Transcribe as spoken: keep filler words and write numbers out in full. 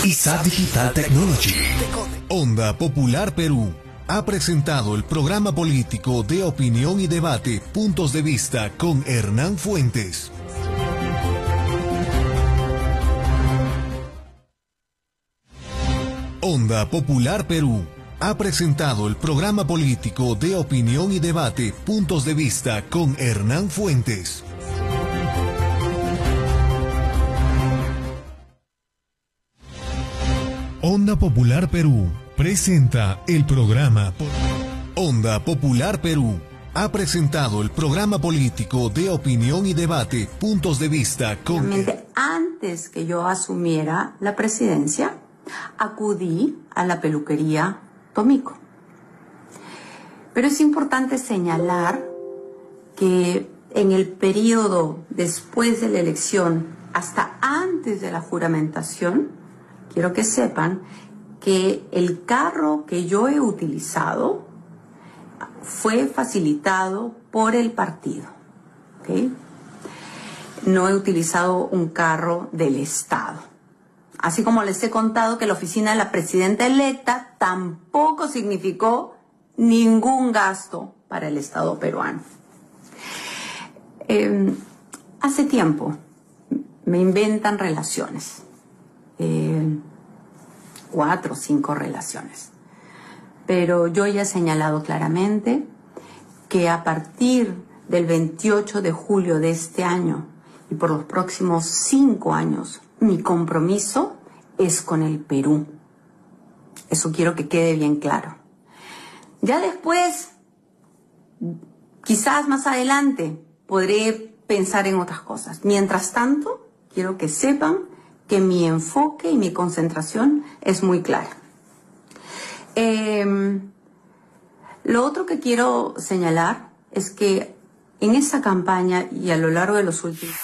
I S A Digital Technology. Onda Popular Perú ha presentado el programa político de opinión y debate Puntos de Vista con Hernán Fuentes. Onda Popular Perú ha presentado el programa político de opinión y debate Puntos de Vista con Hernán Fuentes. Onda Popular Perú presenta el programa. Onda Popular Perú ha presentado el programa político de opinión y debate Puntos de Vista con... Antes que yo asumiera la presidencia, acudí a la peluquería Tomico. Pero es importante señalar que en el periodo después de la elección, hasta antes de la juramentación, quiero que sepan que el carro que yo he utilizado fue facilitado por el partido, ¿okay? No he utilizado un carro del Estado. Así como les he contado que la oficina de la presidenta electa tampoco significó ningún gasto para el Estado peruano. Eh, hace tiempo me inventan relaciones. Eh, cuatro o cinco relaciones. Pero yo ya he señalado claramente que a partir del veintiocho de julio de este año y por los próximos cinco años, mi compromiso es con el Perú. Eso quiero que quede bien claro. Ya después, quizás más adelante, podré pensar en otras cosas. Mientras tanto, quiero que sepan que mi enfoque y mi concentración es muy clara. Eh, lo otro que quiero señalar es que en esa campaña y a lo largo de los últimos